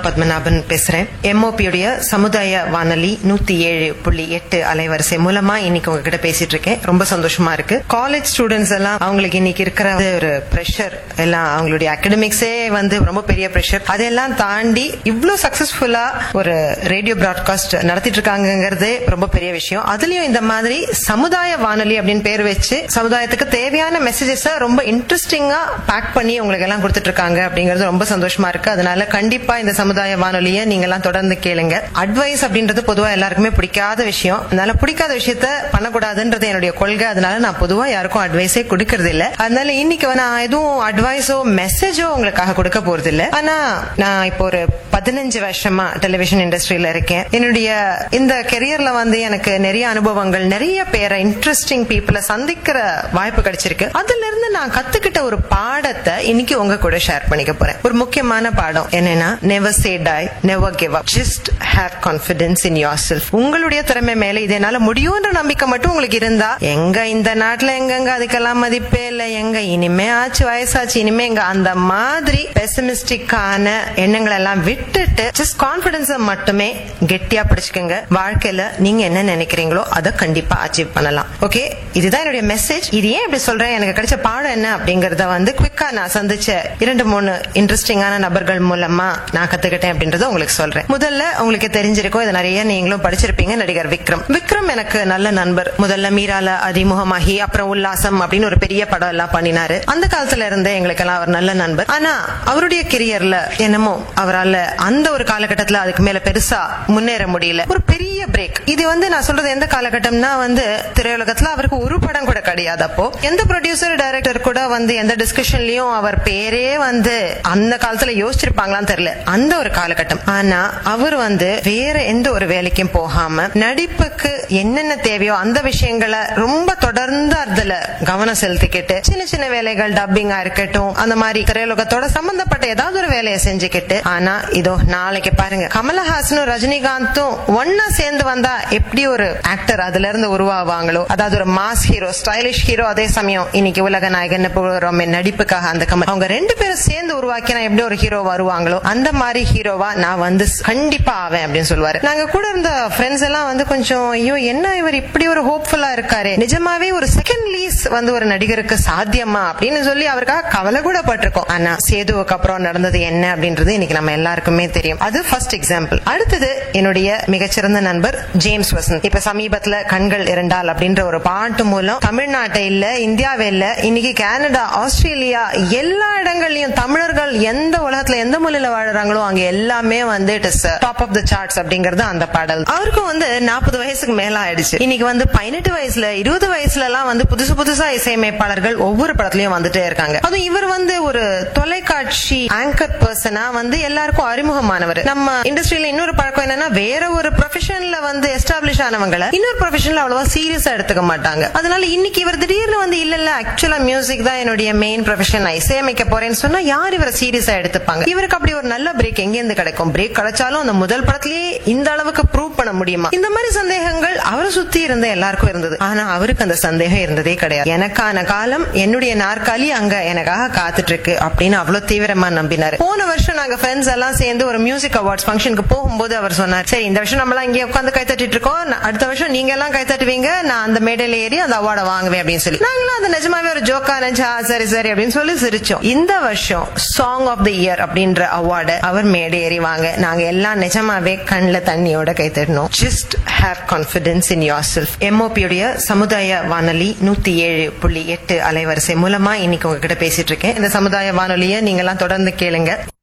பத்மநாபன் பேசுறேன். MOPயுடைய சமுதாய வானொலி 107.8 அலைவரிசை மூலமா இன்னைக்கு உங்ககிட்ட பேசிட்டு இருக்கேன். ரொம்ப சந்தோஷமா இருக்கு. காலேஜ் ஸ்டூடெண்ட்ஸ் எல்லாம் அவங்களுக்கு இன்னைக்கு இருக்கிற ஒரு பிரஷர் எல்லாம், அவங்களுடைய அகாடமிக்ஸே ரொம்ப பெரிய பிரஷர், அதெல்லாம் தாண்டி இவ்வளவு சக்சஸ்ஃபுல்லா ஒரு ரேடியோ பிராட்காஸ்ட் நடத்திட்டு இருக்காங்கிறதே ரொம்ப பெரிய விஷயம். அதுலயும் இந்த மாதிரி சமுதாய வானொலி அப்படின்னு பேர் வச்சு சமுதாயத்துக்கு தேவையான மெசேஜஸ் ரொம்ப இன்ட்ரெஸ்டிங்கா பேக் பண்ணி உங்களுக்கு எல்லாம் கொடுத்துட்டு இருக்காங்க அப்படிங்கறது ரொம்ப சந்தோஷமா இருக்கு. அதனால கண்டிப்பா இந்த சமுதாய வானொலியை நீங்க எல்லாம் தொடர்ந்து கேளுங்க. அட்வைஸ் அப்படின்றது பொதுவா எல்லாருக்குமே பிடிக்காத விஷயம். அதனால பிடிக்காத விஷயத்த பண்ணக்கூடாதுன்றது என்னுடைய கொள்கை. அதனால நான் பொதுவா யாருக்கும் அட்வைஸே கொடுக்கறது இல்ல. அதனால இன்னைக்கு நான் எதுவும் அட்வைஸோ மெசேஜோ உங்களுக்காக கொடுக்க போறது இல்ல. ஆனா நான் இப்போ ஒரு 15 வருஷமா டெலிவிஷன் இண்டஸ்ட்ரியில இருக்கேன். என்னுடைய இந்த கெரியர்ல எனக்கு நிறைய அனுபவங்கள், நிறைய பேரை இன்ட்ரெஸ்டிங் பீப்புளை சந்திக்கிற வாய்ப்பு கிடைச்சிருக்கு. அதுல இருந்து நான் கத்துக்கிட்ட ஒரு பாடத்தை இன்னைக்கு உங்க கூட ஷேர் பண்ணிக்க போறேன். ஒரு முக்கியமான பாடம் என்னன்னா, never say die, never give up, just have confidence in yourself. உங்களுடைய திறமை மேல இது என்னால முடியும்ன்ற நம்பிக்கை மட்டும் உங்களுக்கு இருந்தா, எங்க இந்த நாட்டுல எங்க அதுக்கெல்லாம் மதிப்பே இல்ல, எங்க இனிமே ஆச்சு வயசாச்சு இனிமே எங்க அந்த மாதிரி பெசிமிஸ்டிக்கான எண்ணங்கள் எல்லாம் விட்டுட்டு ஜஸ்ட் கான்பிடன்ஸ் மட்டுமே கெட்டியா பிடிச்சுக்கோங்க. வாழ்க்கையில நீங்க என்ன நினைக்கிறீங்களோ அதை கண்டிப்பா அச்சீவ் பண்ணலாம். ஓகே, இதுதான் என்னுடைய மெசேஜ். இது ஏன் இப்படி சொல்றேன், எனக்கு கிடைச்ச பாடம் என்ன அப்படிங்கறத குவிக்கா நான் சந்திச்ச 2-3 இன்ட்ரெஸ்டிங்கான நபர்கள் மூலமா நான் கத்துக்கிட்டேன் அப்படின்றத உங்களுக்கு சொல்றேன். முதல்ல உங்களுக்கு தெரிஞ்சிருக்கும், இது நிறைய நீங்களும் படிச்சிருப்பீங்க, நடிகர் விக்ரம் எனக்கு நல்ல நண்பர். முதல்ல மீரால அறிமுகமாகி அப்புறம் உல்லாசம் அப்படின்னு ஒரு பெரிய படம் எல்லாம் பண்ணினாரு. அந்த காலத்துல இருந்தே எங்களுக்கு எல்லாம் அவர் நல்ல நண்பர். ஆனா அவருடைய கெரியர்ல என்னமோ அவரால் அந்த ஒரு காலகட்டத்துல அதுக்கு மேல பெருசா முன்னேற முடியல. ஒரு பெரிய பிரேக். இது நான் சொல்றது எந்த காலகட்டம்னா திரையுலகத்துல அவருக்கு ஒரு படம் கூட கிடையாது. அப்போ எந்த ப்ரொடியூசர் டைரக்டர் கூட எந்த டிஸ்கஷன்லயும் அவர் பேரே அந்த காலத்துல யோசிச்சிருப்பாங்களான்னு தெரியல, அந்த ஒரு காலகட்டம். ஆனா அவர் வேற எந்த ஒரு வேலைக்கும் போகாம நடிப்புக்கு என்னென்ன தேவையோ அந்த விஷயங்களை ரொம்ப தொடர்ந்து அதுல கவனம் செலுத்திக்கிட்டு சின்ன சின்ன வேலைகள், டப்பிங்கா இருக்கட்டும், அந்த மாதிரி திரையுலகத்தோட சம்பந்தப்பட்ட ஏதாவது ஒரு வேலையை செஞ்சுக்கிட்டு. ஆனா இதோ நாளைக்கு பாருங்க, கமலஹாசனும் ரஜினிகாந்தும் ஒன்னா சேர்ந்து வந்தா எப்படி ஒரு ஆக்டர் அதுல இருந்து உருவாவாங்களோ, அதாவது ஒரு மாஸ் ஹீரோ, ஸ்டைலிஷ் ஹீரோ, அதே சமயம் இன்னைக்கு உலக நாயகன் நடிப்புக்காக அந்த கமல், அவங்க 2 பேரும் சேர்ந்து உருவாக்கினா எப்படி ஒரு ஹீரோ வருவாங்களோ அந்த மாதிரி ஹீரோவா நான் கண்டிப்பா ஆவேன் அப்படின்னு சொல்லுவாரு. நாங்க கூட இருந்த ஃப்ரெண்ட்ஸ் எல்லாம் கொஞ்சம் ஐயோ என்ன இவர் இப்படி ஒரு ஹோப்ஃபுல்லா இருக்காரு, நிஜமாவே ஒரு செகண்ட் லீஸ் ஒரு நடிகருக்கு சாத்தியமா அப்படின்னு சொல்லி அவருக்காக கவலை கூட பட்டிருக்கோம். ஆனா சேதுவுக்கு அப்புறம் நடந்தது என்ன அப்படின்றது இன்னைக்கு நம்ம எல்லாருக்குமே தெரியும். அது ஃபர்ஸ்ட் எக்ஸாம்பிள். அடுத்தது என்னுடைய மிகச்சிறந்த நண்பர் ஜேம்ஸ் வசந்த். இப்ப சமீபத்துல கண்கள் இரண்டால் அப்படின்ற ஒரு பாட்டு மூலம் தமிழ்நாட்டை இல்ல, இந்தியாவே இல்ல, இன்னைக்கு கனடா, ஆஸ்திரேலியா எல்லா இடங்கள்லயும் தமிழர்கள் எந்த உலகத்துல எந்த மூலையில வாழறாங்களோ அங்க எல்லாமே டாப் ஆஃப் த சார்ட்ஸ் அப்படிங்கறது அந்த பாடல். அவருக்கும் 40 வயசுக்கு மேல ஆயிடுச்சு. இன்னைக்கு 18 வயசுல 20 வயசுல எல்லாம் புதுசா இசையமைப்பாளர்கள் ஒவ்வொரு படத்துலயும் வந்துட்டே இருக்காங்க. அதுவும் இவர் ஒரு தொலைக்காட்சி ஆங்கர் பர்சனா எல்லாருக்கும் அறிமுகமானவர். நம்ம இண்டஸ்ட்ரியில இன்னொரு பழக்கம் என்னன்னா, வேற ஒரு ப்ரொஃபஷன்ல எஸ்டாப்ளிஷ் ஆனவங்களை இன்னொரு ப்ரொஃபஷன்ல அவ்வளவா சீரியஸா எடுத்துக்க மாட்டாங்க. அதனால இன்னைக்கு இவர் திடீர்னு இல்ல ஆக்சுவலா மியூசிக் தான் என்னுடைய மெயின் ப்ரொஃபஷன், நான் இசையமைக்க போறேன்னு சொன்னா யார் இவரை சீரியஸா எடுத்துப்பாங்க? இவருக்கு அப்படி ஒரு நல்ல பிரேக் எங்க இருந்து கிடைக்கும்? பிரேக் கிடைச்சாலும் அந்த முதல் படத்திலேயே இந்த அளவுக்கு ப்ரூவ் பண்ண முடியுமா? இந்த மாதிரி சந்தேகங்கள் அவரை சுத்தி இருந்த எல்லாருக்கும் இருந்தது. ஆனா அவருக்கு அந்த சந்தேகம் இருந்ததே கிடையாது. எனக்கான காலம், என்னுடைய நாற்காலி அங்க எனக்காக காத்துட்டு இருக்கு அப்படின்னு அவ்வளவு தீவிரமா நம்பினாரு. போன வருஷம் நாங்க ஃப்ரெண்ட்ஸ் எல்லாம் சேர்ந்து ஒரு மியூசிக் அவார்ட்ஸ் ஃபங்க்ஷனுக்கு போகும்போது அவர் சொன்னார், சரி இந்த வருஷம் நம்மளாம் இங்கே உட்காந்து கை தட்டிட்டு இருக்கோம், அடுத்த வருஷம் நீங்க எல்லாம் கை தட்டுவீங்க, நான் அந்த மேடையில ஏறி அந்த அவார்டை வாங்குவேன் அப்படின்னு சொல்லி நாங்களும் அந்த நிஜமாவே ஒரு ஜோக்கா நினைச்சா சரி சரி அப்படின்னு சொல்லி சிரிச்சோம். இந்த வருஷம் சாங் ஆஃப் தி இயர் அப்படின்ற அவார்டை அவர் மேடை ஏறி வாங்க நாங்க எல்லாம் நிஜமாவே கண்ணுல தண்ணியோட கை தட்டணும். Just have confidence in your self. MOPயுடைய சமுதாய வானொலி 107.8 அலைவரிசை மூலமா இன்னைக்கு உங்ககிட்ட பேசிட்டு இருக்கேன். இந்த சமுதாய வானொலியை நீங்க எல்லாம் தொடர்ந்து கேளுங்க.